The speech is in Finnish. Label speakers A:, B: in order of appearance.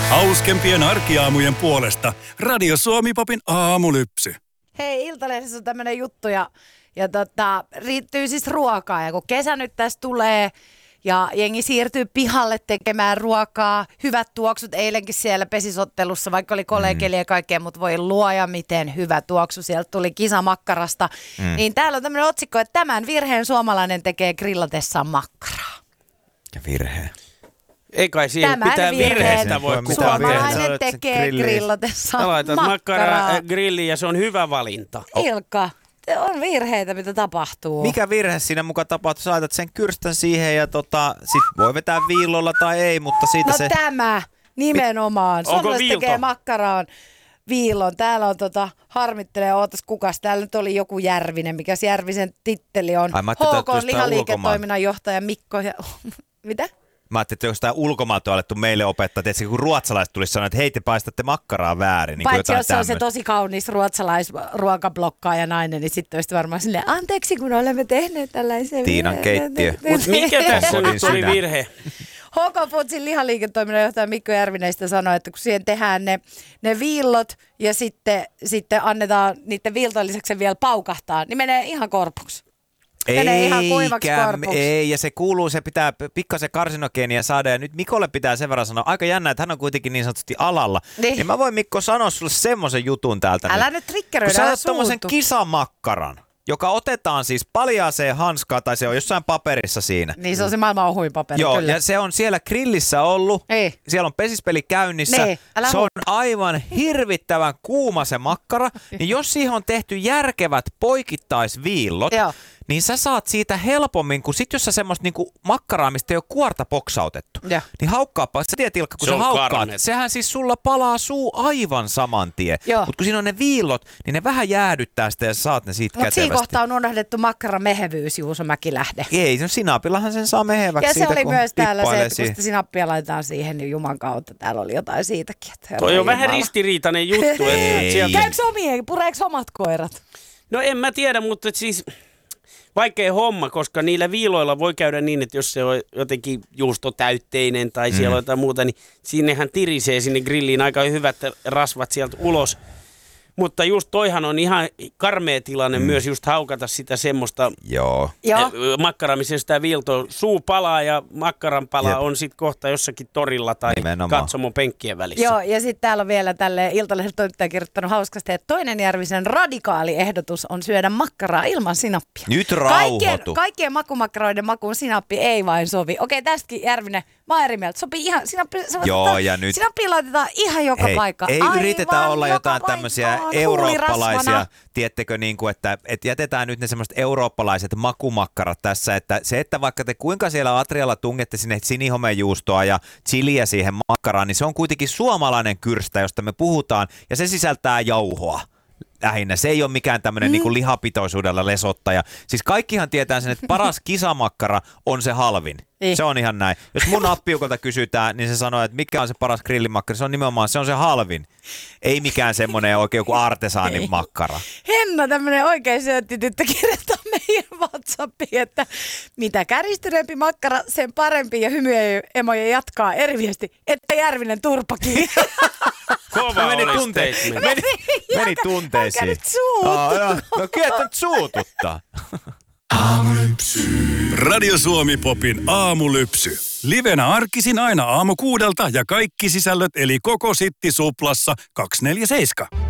A: Hauskempien arkiaamujen puolesta Radio Suomi Popin aamulypsy.
B: Hei, Iltalehdessä on tämmönen juttu ja riittyy siis ruokaa. Ja kun kesä nyt tässä tulee ja jengi siirtyy pihalle tekemään ruokaa, hyvät tuoksut eilenkin siellä pesisottelussa, vaikka oli kollegeli ja kaikkea, mutta voi luoja miten hyvä tuoksu. Sieltä tuli kisamakkarasta. Niin täällä on tämmöinen otsikko, että tämän virheen suomalainen tekee grillatessaan makkaraa.
C: Ja virhe.
D: Ei kai siihen pitää virheestä voi kukaan tehdä.
B: Suomalainen tekee grillatessaan
D: laitat makkaraa grilliin ja se on hyvä valinta.
B: Ilkka, on virheitä, mitä tapahtuu.
C: Mikä virhe siinä mukaan tapahtuu? Sä laitat sen kyrstän siihen ja sit voi vetää viillolla tai ei, mutta siitä
B: no
C: se...
B: tämä nimenomaan. Suomalaiset tekee makkaraan viillon. Täällä on harmittelee, ootas kukas. Täällä nyt oli joku Järvinen. Mikäs Järvisen titteli on? HK Lihaliiketoiminnan johtaja Mikko. Mitä?
C: Mä ajattelin, että jostain ulkomailta on alettu meille opettaa, että kun ruotsalaiset tulisi sanoa, että hei te paistatte makkaraa väärin. Niin
B: paitsi jos on se tosi kaunis ruotsalaisruokablokkaaja nainen, niin sitten olisi varmaan silleen, anteeksi kun olemme tehneet tällaisen
C: Tiinan keittiö.
D: Mutta mikä tässä nyt oli virhe?
B: HK Foodsin lihaliiketoiminnan johtaja Mikko Järvineistä sanoi, että kun siihen tehdään ne viillot ja sitten annetaan niiden viiltojen lisäksi vielä paukahtaa, niin menee ihan korpuksi.
C: Ei, ja se kuuluu, se pitää pikkasen karsinogeenia saada, ja nyt Mikolle pitää sen verran sanoa, aika jännä, että hän on kuitenkin niin sanotusti alalla. Niin mä voin Mikko sanoa sulle semmoisen jutun täältä.
B: Älä nyt triggeröidä,
C: kun sä oot tommosen kisamakkaran, joka otetaan siis paljaaseen hanskaan, tai se on jossain paperissa siinä.
B: Niin se on se maailman ohuin paperi,
C: joo,
B: kyllä.
C: Ja se on siellä grillissä ollut, siellä on pesispeli käynnissä, se on aivan hirvittävän kuuma se makkara, niin jos siihen on tehty järkevät poikittaisviillot, niin sä saat siitä helpommin, kun sit jos sä semmoista niinku makkaraa, mistä ei ole kuorta poksautettu, niin haukkaapa. Sä tiedät Ilkka, kun sä haukkaat, sehän siis sulla palaa suu aivan saman tien. Mutta kun siinä on ne viillot, niin ne vähän jäädyttää sitä ja sä saat ne siitä kätevästi.
B: Mutta siinä kohtaa on unohdettu makkaran mehevyys, Juuso Mäkilähde.
C: Ei, no sinapillahan sen saa meheväksi.
B: Ja
C: siitä,
B: se oli myös täällä se, että kun
C: siitä.
B: sitä sinappia laitetaan siihen, niin Juman kautta täällä oli jotain siitäkin.
D: Toi on vähän ristiriitainen juttu.
B: Käykö omien, pureeko omat koirat?
D: No en mä tiedä, mutta siis... Vaikea homma, koska niillä viiloilla voi käydä niin, että jos se on jotenkin juustotäytteinen tai siellä on jotain muuta, niin sinnehän tirisee sinne grilliin aika hyvät rasvat sieltä ulos. Mutta just toihan on ihan karmea tilanne myös just haukata sitä semmoista makkaraa, missä sitä viiltoa. Suu palaa ja makkaran palaa on sitten kohta jossakin torilla tai katsomon penkkien välissä.
B: Joo, ja sitten täällä on vielä tälle Iltalehden toimittaja kirjoittanut hauskasti, että toinen Järvisen radikaali ehdotus on syödä makkaraa ilman sinappia.
C: Nyt rauhoitu.
B: Kaikkien makumakkaroiden makuun sinappi ei vain sovi. Okei, tästäkin Järvinen, mä oon eri mieltä. Sopii ihan, sinappi laitetaan ihan joka paikka.
C: Ei yritetä olla jotain tämmöisiä eurooppalaisia, tiedättekö, niin kuin, että jätetään nyt ne semmoiset eurooppalaiset makumakkarat tässä, että se, että vaikka te kuinka siellä atrialla tungette sinne sinihomejuustoa ja chiliä siihen makkaraan, niin se on kuitenkin suomalainen kyrstä, josta me puhutaan, ja se sisältää jauhoa. Lähinnä. Se ei ole mikään tämmöinen niin kuin lihapitoisuudella lesottaja. Siis kaikkihan tietää sen, että paras kisamakkara on se halvin. Se on ihan näin. Jos mun appiukolta kysytään, niin se sanoo, että mikä on se paras grillimakkara. Se on nimenomaan, se on se halvin. Ei mikään semmoinen oikein joku artesaanin makkara.
B: Henna, tämmöinen oikein syöttityttö kirjoittaa meidän WhatsAppiin, että mitä käristyneempi makkara, sen parempi, ja hymyemoja jatkaa eri viesti, että Järvinen turpakivi.
D: Kova
C: meni tunteisiin. No kyllä nyt suututtaa.
A: Radio Suomi Popin aamulypsy. Livenä arkisin aina aamu 6 ja kaikki sisällöt eli koko Sitti Suplassa 247.